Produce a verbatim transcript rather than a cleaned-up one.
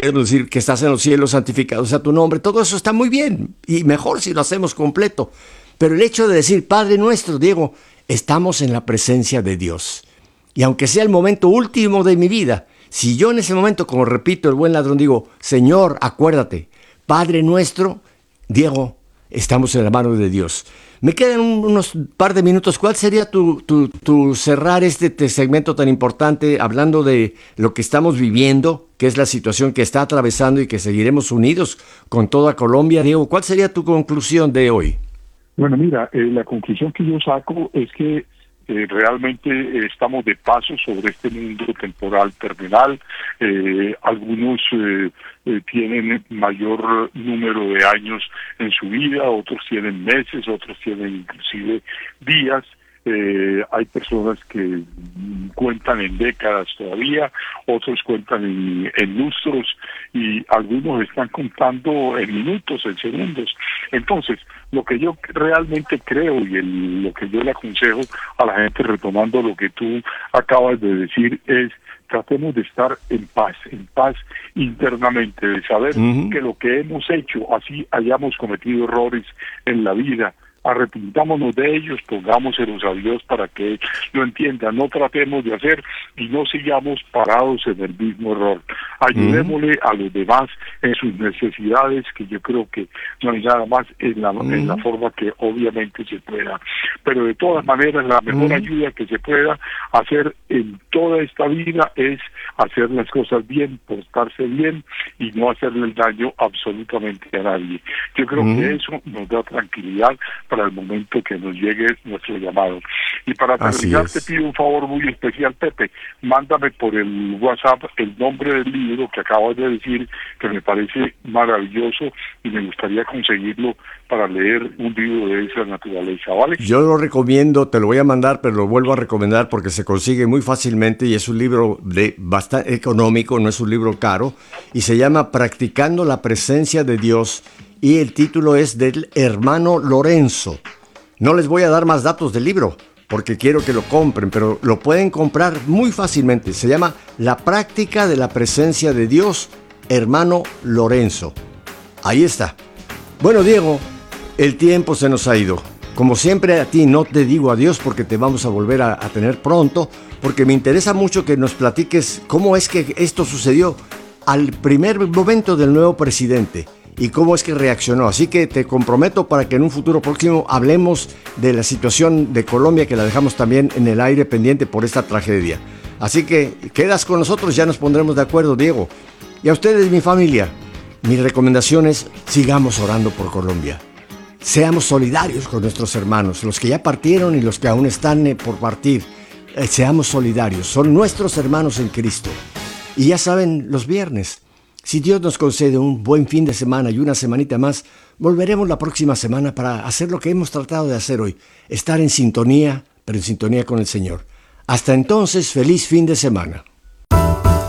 podemos decir que estás en los cielos, santificado sea tu nombre. Todo eso está muy bien y mejor si lo hacemos completo. Pero el hecho de decir, Padre nuestro, Diego, estamos en la presencia de Dios. Y aunque sea el momento último de mi vida, si yo en ese momento, como repito, el buen ladrón, digo, Señor, acuérdate, Padre nuestro, Diego, estamos en la mano de Dios. Me quedan unos par de minutos. ¿Cuál sería tu, tu, tu cerrar este te segmento tan importante hablando de lo que estamos viviendo, que es la situación que está atravesando y que seguiremos unidos con toda Colombia? Diego, ¿cuál sería tu conclusión de hoy? Bueno, mira, eh, la conclusión que yo saco es que eh, realmente eh, estamos de paso sobre este mundo temporal terminal. Eh, algunos eh, eh, tienen mayor número de años en su vida, otros tienen meses, otros tienen inclusive días. Eh, hay personas que cuentan en décadas todavía, otros cuentan en, en lustros y algunos están contando en minutos, en segundos. Entonces, lo que yo realmente creo y el, lo que yo le aconsejo a la gente, retomando lo que tú acabas de decir, es tratemos de estar en paz, en paz internamente, de saber uh-huh. que lo que hemos hecho, así hayamos cometido errores en la vida, arrepintámonos de ellos, pongámoselos a Dios para que Él lo entienda, no tratemos de hacer y no sigamos parados en el mismo error. Ayudémosle uh-huh. a los demás en sus necesidades, que yo creo que no hay nada más en la, uh-huh. en la forma que obviamente se pueda. Pero de todas maneras, la mejor uh-huh. ayuda que se pueda hacer en toda esta vida es hacer las cosas bien, portarse bien y no hacerle el daño absolutamente a nadie. Yo creo uh-huh. que eso nos da tranquilidad para el momento que nos llegue nuestro llamado. Y para terminar te pido un favor muy especial, Pepe, mándame por el WhatsApp el nombre del libro que acabas de decir, que me parece maravilloso y me gustaría conseguirlo para leer un libro de esa naturaleza, ¿vale? Yo lo recomiendo, te lo voy a mandar, pero lo vuelvo a recomendar porque se consigue muy fácilmente y es un libro de bastante económico, no es un libro caro, y se llama Practicando la Presencia de Dios. Y el título es del hermano Lorenzo. No les voy a dar más datos del libro porque quiero que lo compren, pero lo pueden comprar muy fácilmente. Se llama La Práctica de la Presencia de Dios, hermano Lorenzo. Ahí está. Bueno, Diego, el tiempo se nos ha ido. Como siempre, a ti no te digo adiós porque te vamos a volver a, a tener pronto, porque me interesa mucho que nos platiques cómo es que esto sucedió al primer momento del nuevo presidente. Y cómo es que reaccionó. Así que te comprometo para que en un futuro próximo hablemos de la situación de Colombia, que la dejamos también en el aire pendiente por esta tragedia. Así que quedas con nosotros, ya nos pondremos de acuerdo, Diego. Y a ustedes, mi familia, mi recomendación es sigamos orando por Colombia. Seamos solidarios con nuestros hermanos, los que ya partieron y los que aún están por partir. Eh, seamos solidarios, son nuestros hermanos en Cristo. Y ya saben, los viernes, si Dios nos concede un buen fin de semana y una semanita más, volveremos la próxima semana para hacer lo que hemos tratado de hacer hoy, estar en sintonía, pero en sintonía con el Señor. Hasta entonces, feliz fin de semana.